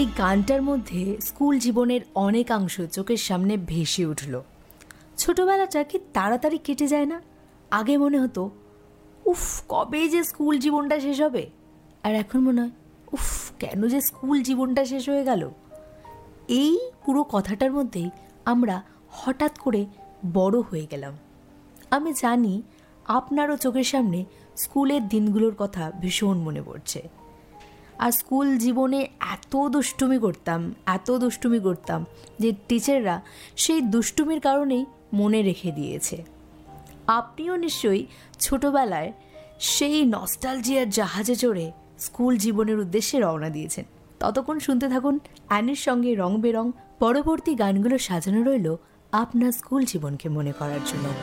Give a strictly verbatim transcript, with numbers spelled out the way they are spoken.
এই গানটার মধ্যে স্কুল জীবনের অনেকাংশ চোখের সামনে ভেসে উঠল। ছোটবেলাটা কি তাড়াতাড়ি কেটে যায় না? আগে মনে হতো উফ, কবে যে স্কুল জীবনটা শেষ হবে, আর এখন মনে হয় উফ, কেন যে স্কুল জীবনটা শেষ হয়ে গেল। এই পুরো কথাটার মধ্যেই আমরা হঠাৎ করে বড় হয়ে গেলাম। আমি জানি আপনারও চোখের সামনে স্কুলের দিনগুলোর কথা ভীষণ মনে পড়ছে। আর স্কুল জীবনে এত দুষ্টুমি করতাম এত দুষ্টুমি করতাম যে টিচাররা সেই দুষ্টুমির কারণেই মনে রেখে দিয়েছে। আপনিও নিশ্চয়ই ছোটবেলায় সেই নস্টালজিয়ার জাহাজে চড়ে স্কুল জীবনের উদ্দেশ্যে রওনা দিয়েছেন। ততক্ষণ শুনতে থাকুন অ্যানির সঙ্গে রং বেরং। পরবর্তী গানগুলো সাজানো রইল আপনার স্কুল জীবনকে মনে করার জন্য।